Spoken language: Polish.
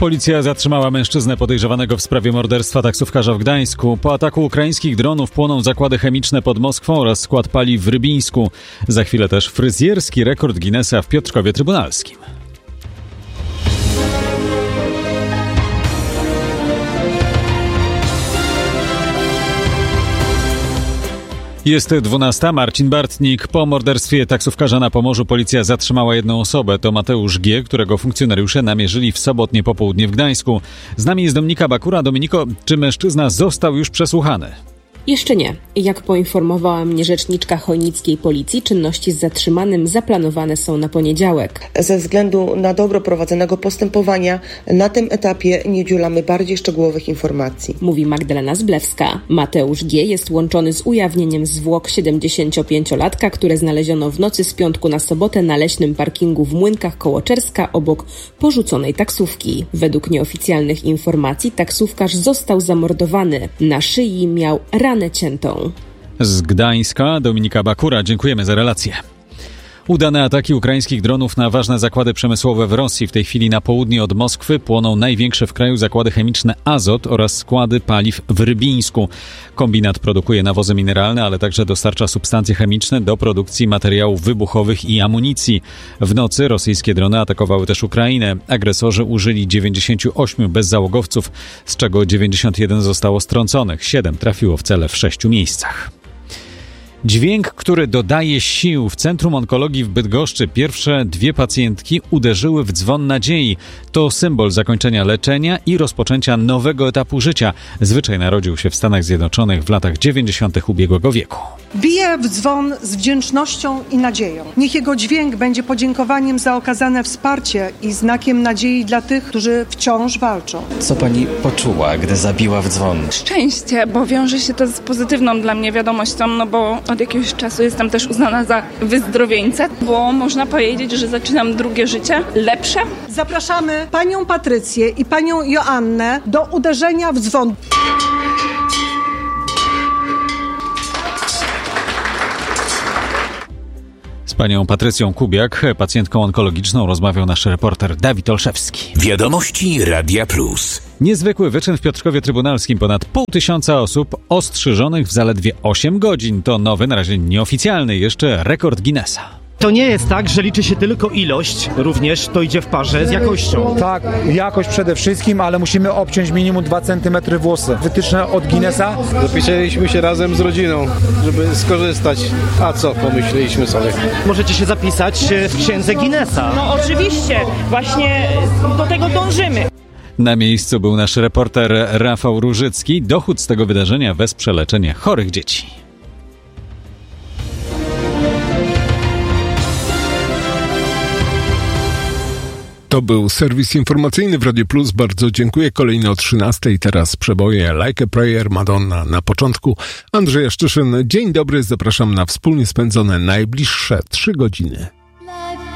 Policja zatrzymała mężczyznę podejrzewanego w sprawie morderstwa taksówkarza w Gdańsku. Po ataku ukraińskich dronów płoną zakłady chemiczne pod Moskwą oraz skład paliw w Rybinsk. Za chwilę też fryzjerski rekord Guinnessa w Piotrkowie Trybunalskim. Jest 12. Marcin Bartnik. Po morderstwie taksówkarza na Pomorzu policja zatrzymała jedną osobę. To Mateusz G., którego funkcjonariusze namierzyli w sobotnie popołudnie w Gdańsku. Z nami jest Dominika Bakura. Dominiko, czy mężczyzna został już przesłuchany? Jeszcze nie. Jak poinformowała mnie rzeczniczka chojnickiej policji, czynności z zatrzymanym zaplanowane są na poniedziałek. Ze względu na dobro prowadzonego postępowania na tym etapie nie udzielamy bardziej szczegółowych informacji. Mówi Magdalena Zblewska. Mateusz G. jest łączony z ujawnieniem zwłok 75-latka, które znaleziono w nocy z piątku na sobotę na leśnym parkingu w Młynkach koło Czerska obok porzuconej taksówki. Według nieoficjalnych informacji taksówkarz został zamordowany. Na szyi miał ranę ciętą. Z Gdańska Dominika Bakura. Dziękujemy za relację. Udane ataki ukraińskich dronów na ważne zakłady przemysłowe w Rosji. W tej chwili na południe od Moskwy płoną największe w kraju zakłady chemiczne Azot oraz składy paliw w Rybińsku. Kombinat produkuje nawozy mineralne, ale także dostarcza substancje chemiczne do produkcji materiałów wybuchowych i amunicji. W nocy rosyjskie drony atakowały też Ukrainę. Agresorzy użyli 98 bezzałogowców, z czego 91 zostało strąconych. 7 trafiło w cele w 6 miejscach. Dźwięk, który dodaje sił. W Centrum Onkologii w Bydgoszczy pierwsze 2 pacjentki uderzyły w dzwon nadziei. To symbol zakończenia leczenia i rozpoczęcia nowego etapu życia. Zwyczaj narodził się w Stanach Zjednoczonych w latach 90. ubiegłego wieku. Bije w dzwon z wdzięcznością i nadzieją. Niech jego dźwięk będzie podziękowaniem za okazane wsparcie i znakiem nadziei dla tych, którzy wciąż walczą. Co pani poczuła, gdy zabiła w dzwon? Szczęście, bo wiąże się to z pozytywną dla mnie wiadomością, bo od jakiegoś czasu jestem też uznana za wyzdrowieńcę, bo można powiedzieć, że zaczynam drugie życie, lepsze. Zapraszamy panią Patrycję i panią Joannę do uderzenia w dzwon. Z panią Patrycją Kubiak, pacjentką onkologiczną, rozmawiał nasz reporter Dawid Olszewski. Wiadomości Radia Plus. Niezwykły wyczyn w Piotrkowie Trybunalskim. Ponad 500 osób ostrzyżonych w zaledwie 8 godzin. To nowy, na razie nieoficjalny jeszcze rekord Guinnessa. To nie jest tak, że liczy się tylko ilość, również to idzie w parze z jakością. Tak, jakość przede wszystkim, ale musimy obciąć minimum 2 cm włosy. Wytyczne od Guinnessa. Zapisaliśmy się razem z rodziną, żeby skorzystać. A co, pomyśleliśmy sobie. Możecie się zapisać w księdze Guinnessa. No oczywiście, właśnie do tego dążymy. Na miejscu był nasz reporter Rafał Różycki. Dochód z tego wydarzenia wesprze leczenie chorych dzieci. To był serwis informacyjny w Radio Plus. Bardzo dziękuję. Kolejno o 13:00. Teraz przeboje Like a Prayer, Madonna na początku. Andrzej Szczyszyn. Dzień dobry. Zapraszam na wspólnie spędzone najbliższe 3 godziny.